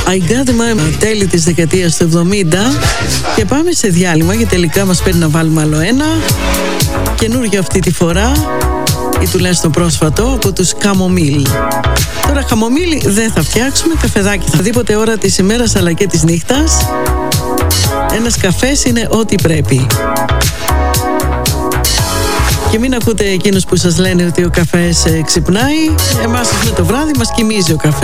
I got my τέλη της δεκαετίας του 70 και πάμε σε διάλειμμα γιατί τελικά μας παίρνει να βάλουμε άλλο ένα καινούργιο αυτή τη φορά ή τουλάχιστον πρόσφατο από τους Καμομίλ. Τώρα χαμομήλι δεν θα φτιάξουμε, καφεδάκι θα δίποτε ώρα της ημέρας αλλά και της νύχτας. Ένας καφές είναι ό,τι πρέπει. Και μην ακούτε εκείνους που σας λένε ότι ο καφές ξυπνάει. Εμάς με το βράδυ μας κοιμίζει ο καφές.